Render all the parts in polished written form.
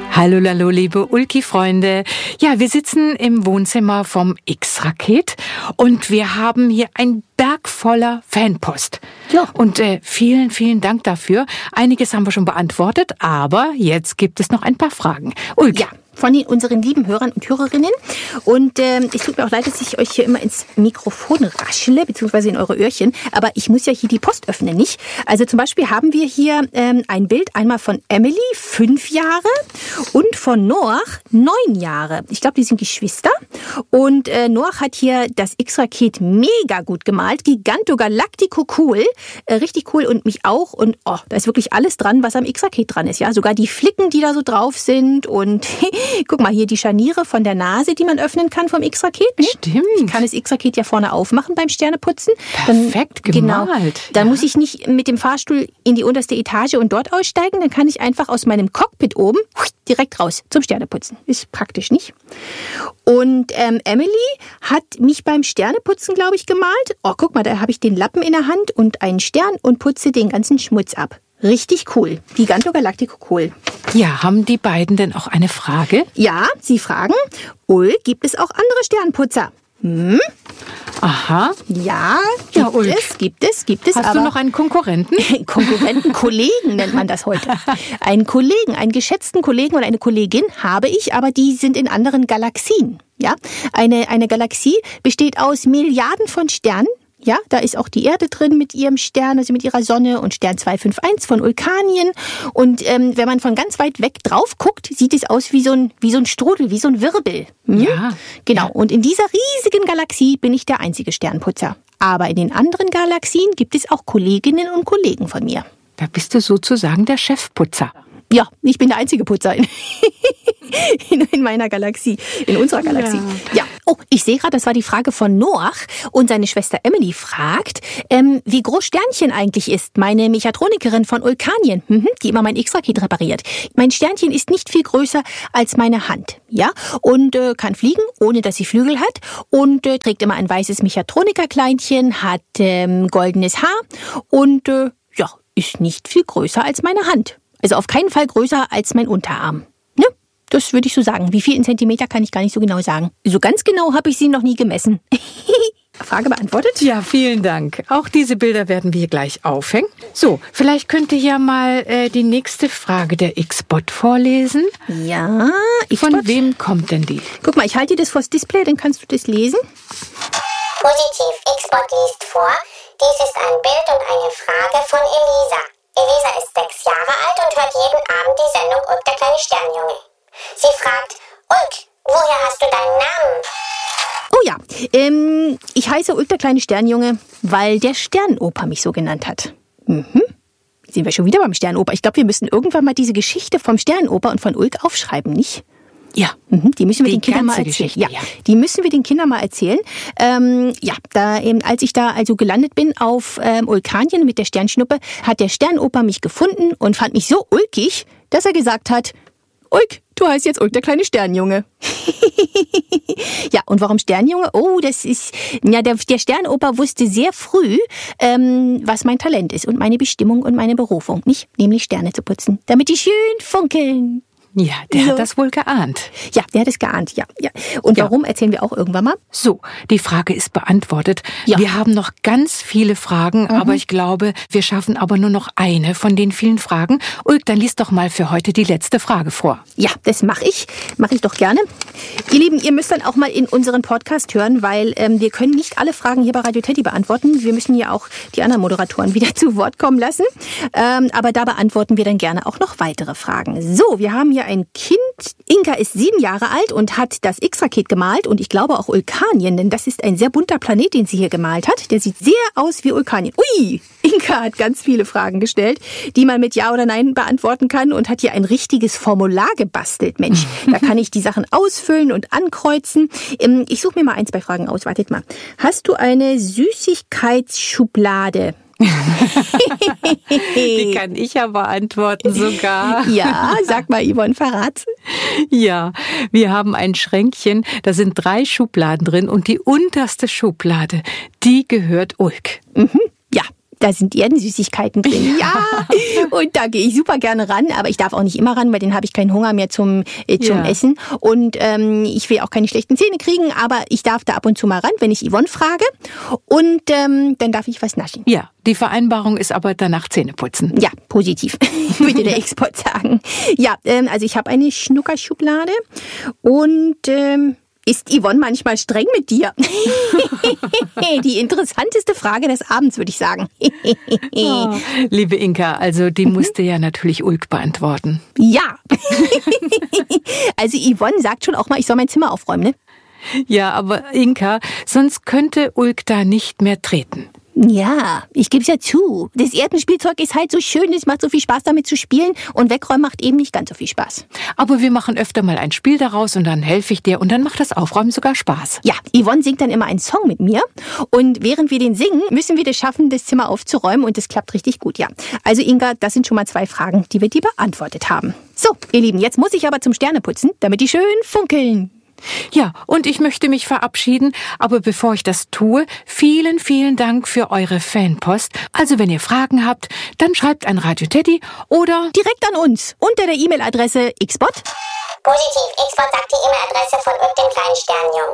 Hallo, liebe Ulki-Freunde. Ja, wir sitzen im Wohnzimmer vom X-Raket und wir haben hier ein Berg voller Fanpost. Ja. Und vielen, vielen Dank dafür. Einiges haben wir schon beantwortet, aber jetzt gibt es noch ein paar Fragen. Ulki. Ja, von unseren lieben Hörern und Hörerinnen. Und es tut mir auch leid, dass ich euch hier immer ins Mikrofon raschele, beziehungsweise in eure Öhrchen. Aber ich muss ja hier die Post öffnen, nicht? Also zum Beispiel haben wir hier ein Bild einmal von Emily, 5 Jahre, und von Noah, 9 Jahre. Ich glaube, die sind Geschwister. Und Noah hat hier das X-Raket mega gut gemalt. Giganto Galactico cool. Richtig cool, und mich auch. Und da ist wirklich alles dran, was am X-Raket dran ist. Ja, sogar die Flicken, die da so drauf sind. Und guck mal, hier die Scharniere von der Nase, die man öffnen kann vom X-Raket. Ne? Stimmt. Ich kann das X-Raket ja vorne aufmachen beim Sterneputzen. Perfekt gemalt. Genau. Dann muss ich nicht mit dem Fahrstuhl in die unterste Etage und dort aussteigen. Dann kann ich einfach aus meinem Cockpit oben direkt raus zum Sterneputzen. Ist praktisch, nicht? Und Emily hat mich beim Sterneputzen, glaube ich, gemalt. Guck mal, da habe ich den Lappen in der Hand und einen Stern und putze den ganzen Schmutz ab. Richtig cool. Giganto Galactico cool. Ja, haben die beiden denn auch eine Frage? Ja, sie fragen, gibt es auch andere Sternputzer? Aha. Ja, gibt es. Hast du noch einen Konkurrenten? Kollegen nennt man das heute. Einen Kollegen, einen geschätzten Kollegen oder eine Kollegin habe ich, aber die sind in anderen Galaxien. Ja, eine Galaxie besteht aus Milliarden von Sternen. Ja, da ist auch die Erde drin mit ihrem Stern, also mit ihrer Sonne, und Stern 251 von Vulkanien. Und wenn man von ganz weit weg drauf guckt, sieht es aus wie so ein Strudel, wie so ein Wirbel. Ja. Genau. Und in dieser riesigen Galaxie bin ich der einzige Sternputzer. Aber in den anderen Galaxien gibt es auch Kolleginnen und Kollegen von mir. Da bist du sozusagen der Chefputzer. Ja, ich bin der einzige Putzer in meiner Galaxie, in unserer Galaxie. Ja. Ich sehe gerade, das war die Frage von Noah, und seine Schwester Emily fragt, wie groß Sternchen eigentlich ist. Meine Mechatronikerin von Vulkanien, die immer mein X-Raket repariert. Mein Sternchen ist nicht viel größer als meine Hand, ja, und kann fliegen, ohne dass sie Flügel hat, und trägt immer ein weißes Mechatroniker-Kleinchen, hat goldenes Haar und ist nicht viel größer als meine Hand. Also auf keinen Fall größer als mein Unterarm. Ne? Das würde ich so sagen. Wie viel in Zentimeter kann ich gar nicht so genau sagen. So ganz genau habe ich sie noch nie gemessen. Frage beantwortet? Ja, vielen Dank. Auch diese Bilder werden wir gleich aufhängen. So, vielleicht könnt ihr ja mal die nächste Frage der X-Bot vorlesen. Ja, Von wem kommt denn die? Guck mal, ich halte dir das vors Display, dann kannst du das lesen. Positiv, X-Bot liest vor. Dies ist ein Bild und eine Frage von Elisa. Elisa ist 6 Jahre alt und hört jeden Abend die Sendung Ulk, der kleine Sternjunge. Sie fragt, Ulk, woher hast du deinen Namen? Ich heiße Ulk, der kleine Sternjunge, weil der Sternoper mich so genannt hat. Sind wir schon wieder beim Sternoper? Ich glaube, wir müssen irgendwann mal diese Geschichte vom Sternoper und von Ulk aufschreiben, nicht? Ja. Die müssen wir den Kindern mal erzählen. Ja, die müssen wir den Kindern mal erzählen. Als ich da also gelandet bin auf Vulkanien mit der Sternschnuppe, hat der Sternoper mich gefunden und fand mich so ulkig, dass er gesagt hat, Ulk, du heißt jetzt Ulk, der kleine Sternjunge. Ja, und warum Sternjunge? Das ist, der Sternoper wusste sehr früh, was mein Talent ist und meine Bestimmung und meine Berufung, nicht? Nämlich Sterne zu putzen, damit die schön funkeln. Ja, der hat das wohl geahnt. Ja, der hat es geahnt, ja. Und warum, erzählen wir auch irgendwann mal. So, die Frage ist beantwortet. Ja. Wir haben noch ganz viele Fragen, aber ich glaube, wir schaffen aber nur noch eine von den vielen Fragen. Ulk, dann lies doch mal für heute die letzte Frage vor. Ja, das mache ich. Mache ich doch gerne. Ihr Lieben, ihr müsst dann auch mal in unseren Podcast hören, weil wir können nicht alle Fragen hier bei Radio Teddy beantworten. Wir müssen ja auch die anderen Moderatoren wieder zu Wort kommen lassen. Aber da beantworten wir dann gerne auch noch weitere Fragen. So, wir haben hier ein Kind. Inka ist 7 Jahre alt und hat das X-Raket gemalt und ich glaube auch Vulkanien, denn das ist ein sehr bunter Planet, den sie hier gemalt hat. Der sieht sehr aus wie Vulkanien. Ui! Inka hat ganz viele Fragen gestellt, die man mit Ja oder Nein beantworten kann und hat hier ein richtiges Formular gebastelt. Mensch, da kann ich die Sachen ausfüllen und ankreuzen. Ich suche mir mal 1, 2 Fragen aus. Wartet mal. Hast du eine Süßigkeitsschublade? Die kann ich ja beantworten sogar. Ja, sag mal, Yvonne, verrat. Ja, wir haben ein Schränkchen, da sind 3 Schubladen drin und die unterste Schublade, die gehört Ulk. Ja, Da sind Erdensüßigkeiten drin. Ja, und da gehe ich super gerne ran, aber ich darf auch nicht immer ran, weil dann habe ich keinen Hunger mehr zum Essen. Und ich will auch keine schlechten Zähne kriegen, aber ich darf da ab und zu mal ran, wenn ich Yvonne frage. Und dann darf ich was naschen. Ja, die Vereinbarung ist aber danach Zähneputzen. Ja, positiv, würde der Export sagen. Ja, also ich habe eine Schnuckerschublade und ist Yvonne manchmal streng mit dir? Die interessanteste Frage des Abends, würde ich sagen. Oh, liebe Inka, also die musste ja natürlich Ulk beantworten. Ja. Also Yvonne sagt schon auch mal, ich soll mein Zimmer aufräumen, ne? Ja, aber Inka, sonst könnte Ulk da nicht mehr treten. Ja, ich gebe es ja zu. Das Erdenspielzeug ist halt so schön, es macht so viel Spaß damit zu spielen und wegräumen macht eben nicht ganz so viel Spaß. Aber wir machen öfter mal ein Spiel daraus und dann helfe ich dir und dann macht das Aufräumen sogar Spaß. Ja, Yvonne singt dann immer einen Song mit mir und während wir den singen, müssen wir das schaffen, das Zimmer aufzuräumen und das klappt richtig gut, ja. Also Inga, das sind schon mal 2 Fragen, die wir dir beantwortet haben. So, ihr Lieben, jetzt muss ich aber zum Sterneputzen, damit die schön funkeln. Ja, und ich möchte mich verabschieden, aber bevor ich das tue, vielen, vielen Dank für eure Fanpost. Also wenn ihr Fragen habt, dann schreibt an Radio Teddy oder direkt an uns unter der E-Mail-Adresse xbot. Positiv, Xbot sagt die E-Mail-Adresse von Ulk den kleinen Sternjungen.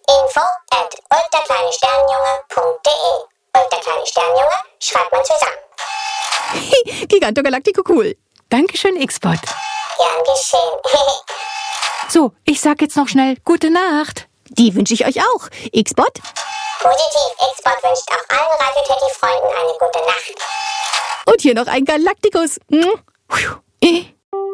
info@ulkderkleinesternjunge.de. Ulk der kleine Sternjunge schreibt man zusammen. Gigantogalactico cool. Dankeschön, Xbot. Gern geschehen. So, ich sag jetzt noch schnell gute Nacht. Die wünsche ich euch auch. Xbot. Positiv, Xbot wünscht auch allen Radio Teddy Freunden eine gute Nacht. Und hier noch ein Galacticus.